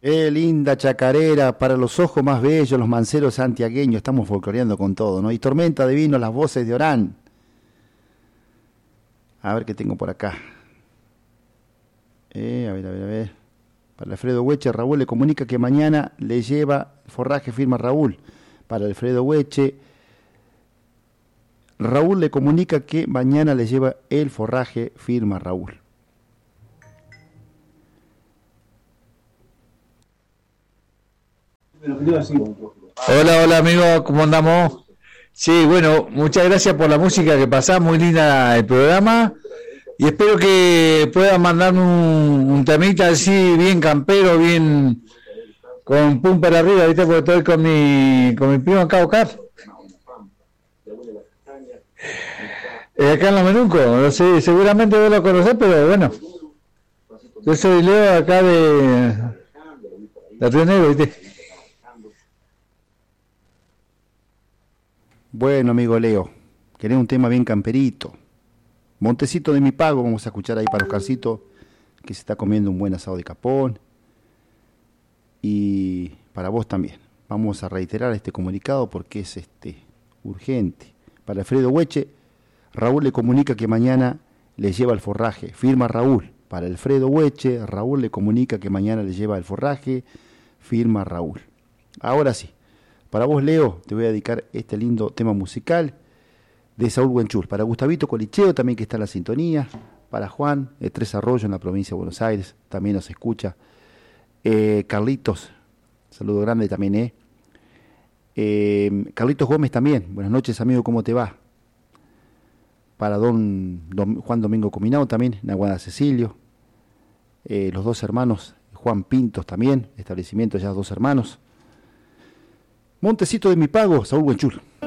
Linda chacarera, para los ojos más bellos, los manceros santiagueños, estamos folcloreando con todo, ¿no? Y tormenta de vino, las voces de Orán. A ver qué tengo por acá. A ver. Para Alfredo Hueche, Raúl le comunica que mañana le lleva forraje, firma Raúl. Para Alfredo Hueche, Raúl le comunica que mañana le lleva el forraje, firma Raúl. Hola amigo, ¿cómo andamos? Sí, bueno, muchas gracias por la música que pasás, muy linda el programa y espero que puedan mandarme un temita así bien campero, bien con pum para arriba, ¿viste? Porque estoy con mi primo acá, Oscar. Acá en Los Menuncos, no sé, seguramente vos lo conocés, pero bueno, yo soy Leo acá de Río Negro, ¿viste? Bueno, amigo Leo, querés un tema bien camperito. Montecito de mi pago, vamos a escuchar ahí para Oscarcito, que se está comiendo un buen asado de capón. Y para vos también. Vamos a reiterar este comunicado porque es urgente. Para Alfredo Hueche, Raúl le comunica que mañana le lleva el forraje. Firma Raúl. Para Alfredo Hueche, Raúl le comunica que mañana le lleva el forraje. Firma Raúl. Ahora sí. Para vos, Leo, te voy a dedicar este lindo tema musical de Saúl Buenchul. Para Gustavito Colicheo, también que está en la sintonía. Para Juan, de Tres Arroyos, en la provincia de Buenos Aires, también nos escucha. Carlitos, saludo grande también, Carlitos Gómez también. Buenas noches, amigo, ¿cómo te va? Para don Juan Domingo Cominado también, en Aguada Cecilio. Los dos hermanos, Juan Pintos también, establecimiento ya dos hermanos. Montecito de mi pago, Saúl Buenchul.